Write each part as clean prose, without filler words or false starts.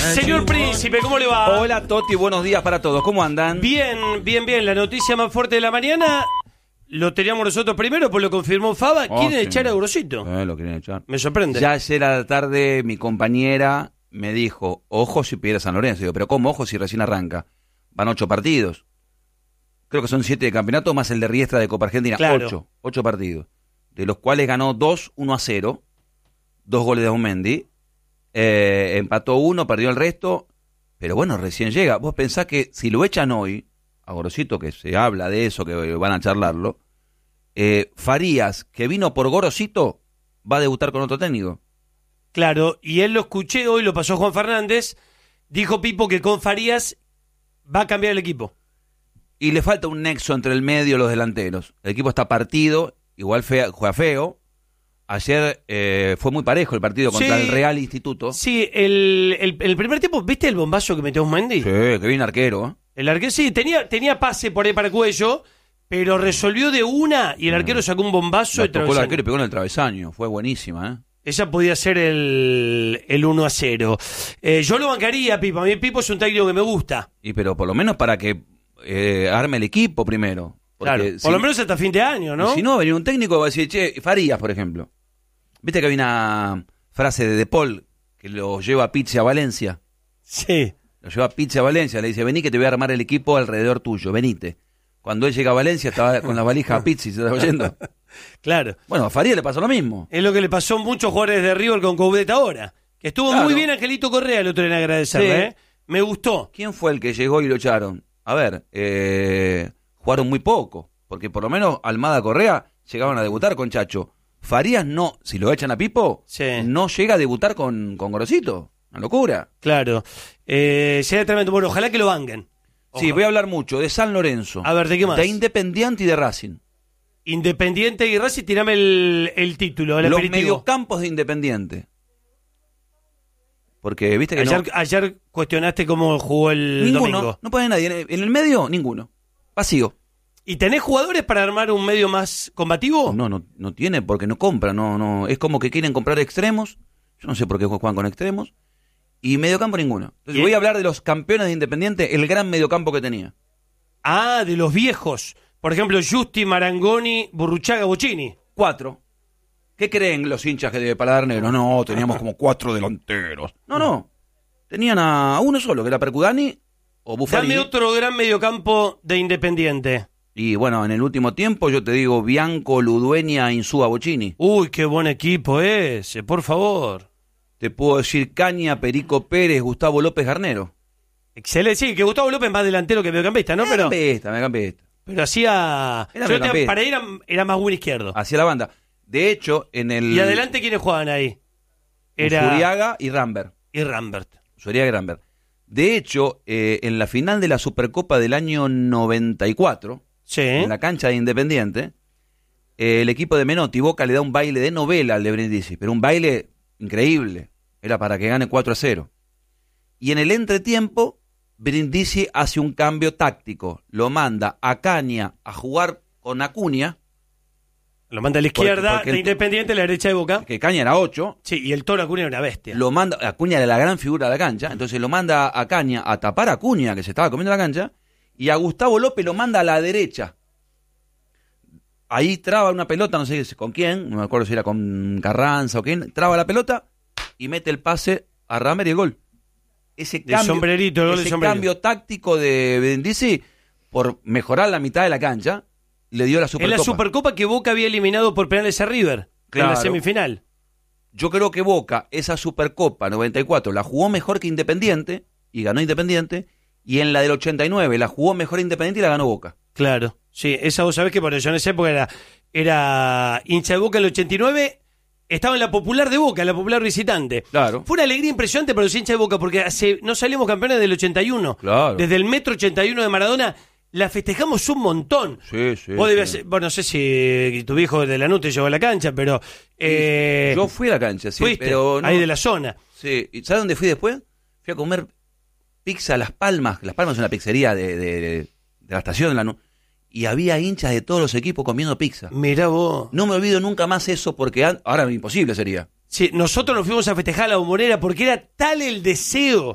Señor Príncipe, ¿cómo le va? Hola Toti, buenos días para todos. ¿Cómo andan? Bien. La noticia más fuerte de la mañana lo teníamos nosotros primero, pues lo confirmó Faba. ¿Quieren sí. echar a Gorosito? Lo quieren echar. Me sorprende. Ya ayer a la tarde mi compañera me dijo, ojo si pierde San Lorenzo. Digo, pero ¿cómo ojo si recién arranca? Van 8 partidos. Creo que son 7 de campeonato más el de Riestra de Copa Argentina. Claro. 8 partidos. De los cuales ganó 2, 1-0. 2 goles de Aumendi. Empató 1, perdió el resto. Pero bueno, recién llega. Vos pensás que si lo echan hoy, a Gorosito, que se habla de eso, que van a charlarlo, Farías, que vino por Gorosito, va a debutar con otro técnico. Claro, y él lo escuché hoy, lo pasó Juan Fernández. Dijo Pipo que con Farías va a cambiar el equipo. Y le falta un nexo entre el medio y los delanteros. El equipo está partido, igual juega feo. Ayer fue muy parejo el partido contra el Real Instituto. Sí, el primer tiempo, ¿viste el bombazo que metió Aumendi? Sí, que bien arquero. El arquero sí, tenía pase por ahí para Cuello, pero resolvió de una y el arquero sacó un bombazo. Tocó el arquero y pegó en el travesaño. Fue buenísima, Esa podía ser el 1-0. Yo lo bancaría, Pipo. A mí Pipo es un técnico que me gusta. Pero por lo menos para que arme el equipo primero. Claro, por lo menos hasta fin de año, ¿no? Si no, venir un técnico va a decir, che, Farías, por ejemplo. ¿Viste que había una frase de Paul que lo lleva a Pizzi a Valencia? Sí. Lo lleva a Pizzi a Valencia, le dice, vení que te voy a armar el equipo alrededor tuyo, venite. Cuando él llega a Valencia estaba con la valija a Pizzi, ¿se está oyendo? Claro. Bueno, a Farías le pasó lo mismo. Es lo que le pasó a muchos jugadores de River con Coudet ahora. Que estuvo muy bien Angelito Correa el otro día en agradecerle, Sí. Me gustó. ¿Quién fue el que llegó y lo echaron? A ver, jugaron muy poco, porque por lo menos Almada Correa llegaban a debutar con Chacho. Farías no, si lo echan a Pipo, no llega a debutar con Gorosito. Una locura. Claro. Sería tremendo. Bueno, ojalá que lo banquen. Sí, voy a hablar mucho de San Lorenzo. A ver, ¿de qué más? De Independiente y de Racing. Independiente y Racing, tirame el título, el Los aperitivo. mediocampos de Independiente. Porque, viste que ayer cuestionaste cómo jugó el domingo. No pone nadie. En el medio, ninguno. Vacío. ¿Y tenés jugadores para armar un medio más combativo? No tiene, porque no compra. No. Es como que quieren comprar extremos. Yo no sé por qué juegan con extremos. Y mediocampo ninguno. Entonces voy a hablar de los campeones de Independiente, el gran mediocampo que tenía. Ah, de los viejos. Por ejemplo, Justi, Marangoni, Burruchaga, Bocchini. 4. ¿Qué creen los hinchas que de Paladar Negro? No, teníamos como 4 delanteros. No. Tenían a uno solo, que era Percudani o Buffarini. Dame otro gran mediocampo de Independiente. Y bueno, en el último tiempo yo te digo Bianco, Ludueña, Insúa, Bocchini. Uy, qué buen equipo ese, por favor. Te puedo decir Caña, Perico Pérez, Gustavo López Garnero. Excelente, sí, que Gustavo López más delantero que mediocampista, ¿no? Mediocampista. Pero hacía... Para ir era más buen izquierdo. Hacía la banda. De hecho, en el... ¿Y adelante quiénes jugaban ahí? Usuriaga y Rambert. Usuriaga y Rambert. De hecho, en la final de la Supercopa del año 94, en la cancha de Independiente, el equipo de Menotti, Boca, le da un baile de novela al de Brindisi, pero un baile increíble. Era para que gane 4-0. Y en el entretiempo, Brindisi hace un cambio táctico. Lo manda a Caña a jugar con Acuña. Lo manda a la izquierda de Independiente, a la derecha de Boca. Que Caña era 8. Sí, y el Toro Acuña era una bestia. Lo manda, Acuña era la gran figura de la cancha. Entonces lo manda a Caña a tapar a Acuña, que se estaba comiendo la cancha. Y a Gustavo López lo manda a la derecha. Ahí traba una pelota, no sé con quién, no me acuerdo si era con Carranza o quién. Traba la pelota y mete el pase a Rambert y el gol. Ese cambio táctico de Brindisi, por mejorar la mitad de la cancha, le dio la Supercopa. En la Supercopa que Boca había eliminado por penales a River, en la semifinal. Yo creo que Boca, esa Supercopa 94, la jugó mejor que Independiente, y ganó Independiente, y en la del 89 la jugó mejor Independiente y la ganó Boca. Claro, sí, esa vos sabés que por eso en esa época era hincha de Boca. En el 89 estaba en la popular de Boca, la popular visitante. Claro. Fue una alegría impresionante para los hinchas de Boca, porque no salimos campeones del 81. Claro. Desde el metro 81 de Maradona la festejamos un montón. Sí. Vos debías, bueno, no sé si tu viejo de Lanús te llevó a la cancha, pero... yo fui a la cancha, sí, fuiste, pero no. Ahí de la zona. Sí, ¿y sabes dónde fui después? Fui a comer pizza a Las Palmas. Las Palmas es una pizzería de la estación de Lanús. Y había hinchas de todos los equipos comiendo pizza. Mirá vos. No me olvido nunca más eso, porque ahora imposible sería. Sí, nosotros nos fuimos a festejar a la Bombonera porque era tal el deseo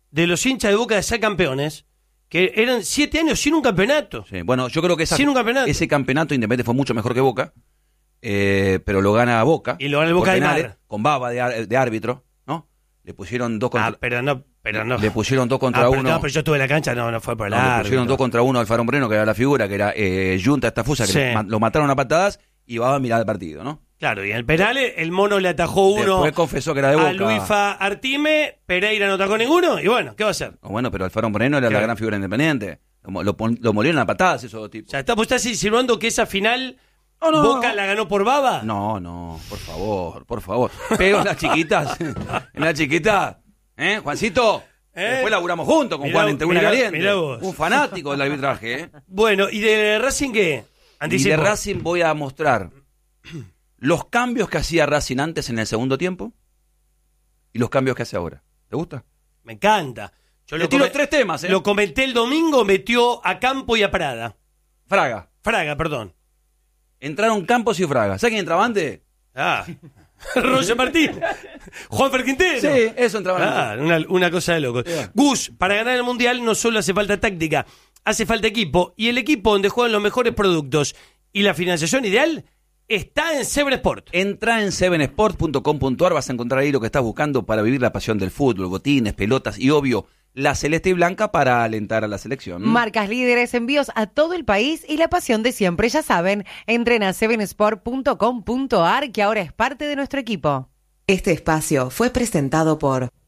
de los hinchas de Boca de ser campeones, que eran 7 años sin un campeonato. Sí, bueno, yo creo que ese campeonato Independiente fue mucho mejor que Boca, pero lo gana Boca. Y lo gana el Boca de Mar. Con Baba de árbitro, ¿no? Le pusieron 2 contra... pero no. Le pusieron 2 contra 1. No, pero yo estuve en la cancha, no fue por el árbitro. Le pusieron 2 contra 1 al Alfaro Moreno, que era la figura, que era Junta Estafusa, que lo mataron a patadas y Baba a mirar el partido, ¿no? Claro, y en el penal el mono le atajó uno. Después confesó que era de Boca. A Luifa Artime, Pereira no atacó ninguno, y bueno, ¿qué va a hacer? Bueno, pero Alfaro Moreno era la gran figura independiente. Lo molieron a patadas esos dos tipos. O sea, ¿estás insinuando que esa final Boca la ganó por Baba? No, por favor. Pero en las chiquitas, Juancito, después laburamos juntos con Juan en Tribuna Caliente. Un fanático del arbitraje, Bueno, ¿y de Racing qué? Y de Racing voy a mostrar los cambios que hacía Racing antes en el segundo tiempo y los cambios que hace ahora. ¿Te gusta? Me encanta. Yo le tiro 3 temas, Lo comenté el domingo, metió a Campo y a Prada. Fraga, perdón. Entraron Campos y Fraga. ¿Sabes quién entraba antes? Roger Martín. Juanfer Quintero. Sí, eso entraba antes. Una cosa de locos. Yeah. Gus, para ganar el Mundial no solo hace falta táctica, hace falta equipo. Y el equipo donde juegan los mejores productos y la financiación ideal está en Seven Sport. Entra en sevensport.com.ar, vas a encontrar ahí lo que estás buscando para vivir la pasión del fútbol, botines, pelotas y obvio, la celeste y blanca para alentar a la selección. Marcas líderes, envíos a todo el país y la pasión de siempre, ya saben. Entren a sevensport.com.ar, que ahora es parte de nuestro equipo. Este espacio fue presentado por